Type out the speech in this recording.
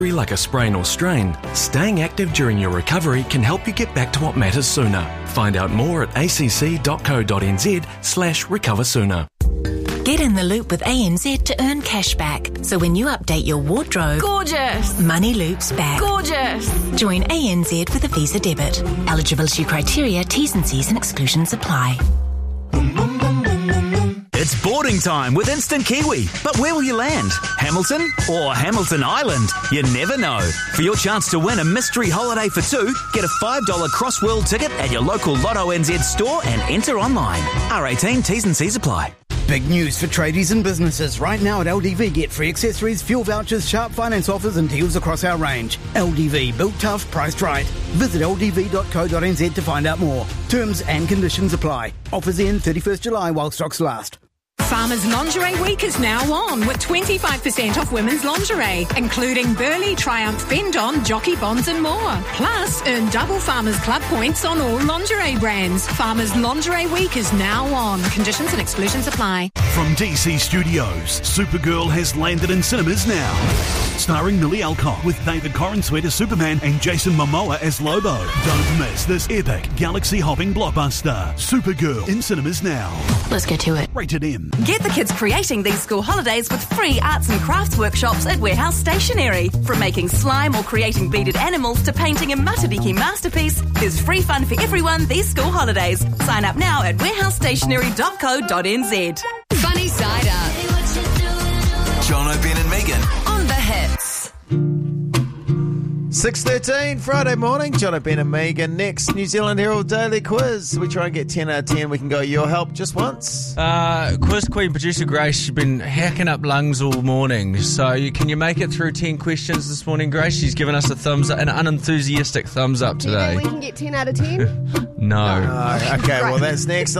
Like a sprain or strain, staying active during your recovery can help you get back to what matters sooner. Find out more at acc.co.nz/recover sooner. Get in the loop with ANZ to earn cash back. So when you update your wardrobe, gorgeous, money loops back. Gorgeous. Join ANZ with a Visa debit. Eligibility criteria, T's and C's and exclusions apply. It's boarding time with Instant Kiwi. But where will you land? Hamilton or Hamilton Island? You never know. For your chance to win a mystery holiday for two, get a $5 Crossworld ticket at your local Lotto NZ store and enter online. R18 T's and C's apply. Big news for tradies and businesses. Right now at LDV, get free accessories, fuel vouchers, sharp finance offers and deals across our range. LDV, built tough, priced right. Visit ldv.co.nz to find out more. Terms and conditions apply. Offers end 31st July while stocks last. Farmers Lingerie Week is now on with 25% off women's lingerie, including Burley, Triumph, Bend-On, Jockey Bonds and more. Plus, earn double Farmers Club points on all lingerie brands. Farmers Lingerie Week is now on. Conditions and exclusions apply. From DC Studios, Supergirl has landed in cinemas now. Starring Millie Alcock with David Corenswet as Superman and Jason Momoa as Lobo. Don't miss this epic galaxy-hopping blockbuster. Supergirl in cinemas now. Let's get to it. Rated M. Get the kids creating these school holidays with free arts and crafts workshops at Warehouse Stationery. From making slime or creating beaded animals to painting a Matariki masterpiece, there's free fun for everyone these school holidays. Sign up now at warehousestationery.co.nz. Funny Side Up. John O'Brien and Megan. On the hits. 6:13, Friday morning, John O'Brien and Megan. Next, New Zealand Herald Daily Quiz. We try and get 10 out of 10. We can go your help just once. Quiz Queen, producer Grace, she's been hacking up lungs all morning. So can you make it through 10 questions this morning, Grace? She's given us a thumbs up, an unenthusiastic thumbs up today. Do you think we can get 10 out of 10? No. Okay, well, that's next.